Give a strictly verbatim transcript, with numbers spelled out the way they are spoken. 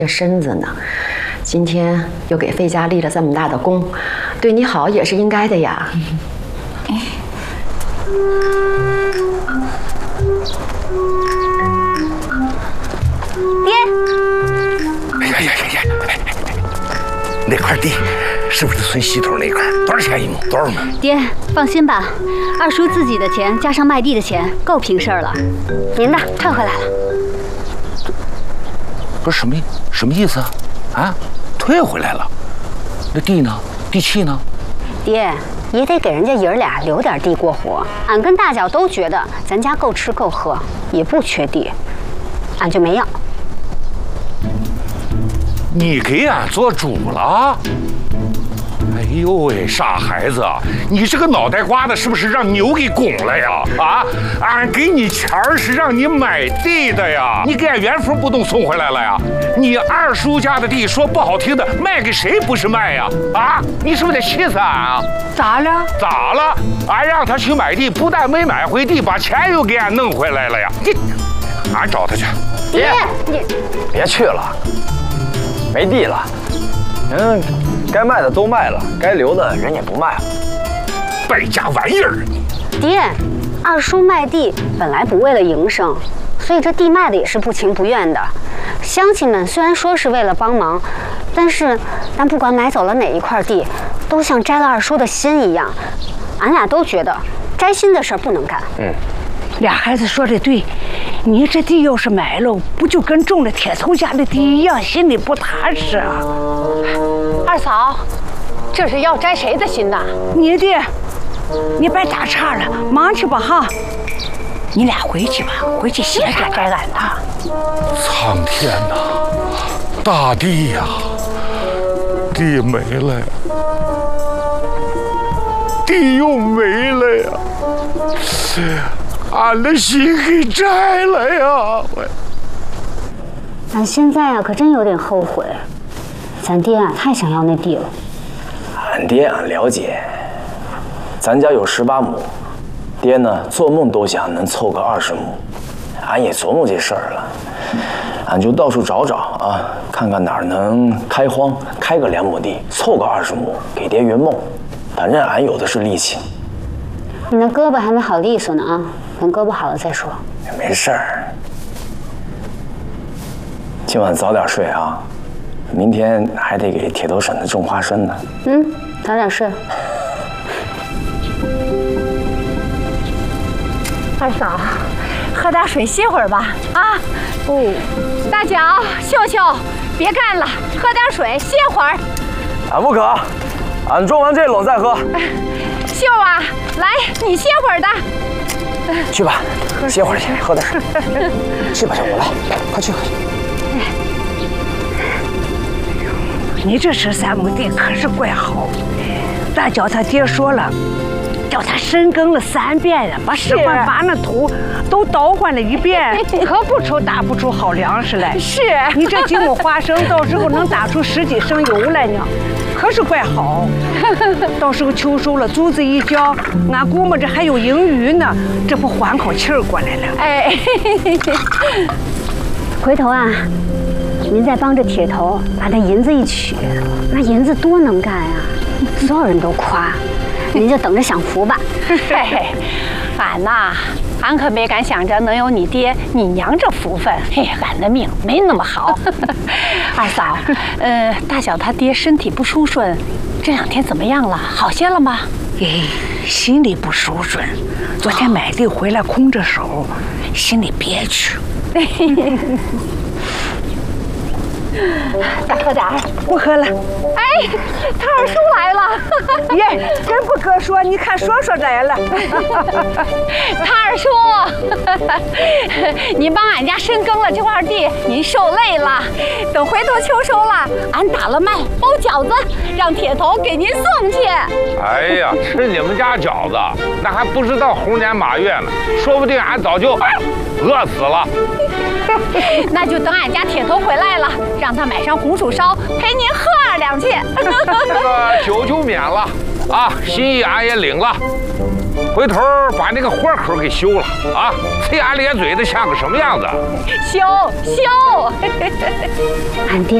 这身子呢，今天又给费家立了这么大的功，对你好也是应该的呀。哎， 爹！ 哎呀呀呀呀！那块地是不是村西头那块？多少钱一亩？多少亩？ 爹，放心吧，二叔自己的钱加上卖地的钱，够平事儿了。您的退回来了。 不是什么什么意思啊？啊，退回来了？那地呢？地契呢？ 爹，也得给人家爷儿俩留点地过活。俺跟大脚都觉得咱家够吃够喝，也不缺地，俺就没要。 你给俺做主了？哎呦喂，傻孩子，你这个脑袋瓜子是不是让牛给拱了呀？啊，俺给你钱儿是让你买地的呀，你给俺原封不动送回来了呀？你二叔家的地，说不好听的，卖给谁不是卖呀？啊，你是不是得气死俺啊？ 咋了？ 咋了？俺让他去买地，不但没买回地，把钱又给俺弄回来了呀！你，俺找他去。 爹，你别去了，没地了，嗯。该卖的都卖了，该留的人也不卖了， 败家玩意儿！ 爹，二叔卖地本来不为了营生，所以这地卖的也是不情不愿的。乡亲们虽然说是为了帮忙，但是但不管买走了哪一块地，都像摘了二叔的心一样。俺俩都觉得摘心的事儿不能干。 嗯，俩孩子说的对，你这地要是买了，不就跟中了铁头家的地一样，心里不踏实啊。 二嫂，这是要摘谁的心呐？ 你的，你别打岔了，忙去吧哈。你俩回去吧，回去歇着摘俺的。 苍天哪，大地呀，地没了呀，地又没了呀，俺的心给摘了呀！我， 俺现在啊，可真有点后悔。咱爹啊，太想要那地了。 俺爹俺了解，咱家有十八亩，爹呢做梦都想能凑个二十亩。俺也琢磨这事儿了，俺就到处找找啊，看看哪儿能开荒，开个两亩地，凑个二十亩，给爹圆梦。反正俺有的是力气。 你那胳膊还没好利索呢啊，等胳膊好了再说。 没事儿，今晚早点睡啊。明天还得给铁头婶子种花生呢。 嗯，早点睡。 二嫂，喝点水歇会儿吧。啊，哦，大脚、秀秀，别干了，喝点水歇会儿。 俺不渴，俺种完这垄再喝。 秀啊，来，你歇会儿的。 去吧，歇会儿去，喝点水。去吧，我来，快去快去。 你这十三亩地可是怪好，大脚他爹说了，叫他深耕了三遍呀，把使唤把那土都倒换了一遍，可不愁打不出好粮食来。 是你这几亩花生，到时候能打出十几升油来呢，可是怪好。到时候秋收了，竹子一浇，俺估摸着还有盈余呢，这不缓口气儿过来了。 哎， 回头啊。您再帮着铁头把那银子一取，那银子多能干啊！所有人都夸，您就等着享福吧。 嘿嘿，俺呐，俺可没敢想着能有你爹你娘这福分。嘿，俺的命没那么好。二嫂，呃，大小他爹身体不舒顺，这两天怎么样了？好些了吗？ 哎，心里不舒顺，昨天买地回来空着手，心里憋屈。 再喝点儿， 不喝了。 哎，他二叔来了。 耶，真不可说，你看说说来了。 他二叔，您帮俺家深耕了这块地，您受累了。等回头秋收了，俺打了麦包饺子，让铁头给您送去。 哎呀，吃你们家饺子，那还不知道猴年马月呢，说不定俺早就饿死了。 那就等俺家铁头回来了，让他买上红薯烧，陪您喝二两去。 这个酒就免了啊，心意俺也领了。 回头把那个豁口给修了啊，呲牙咧嘴的像个什么样子？ 修修， 俺爹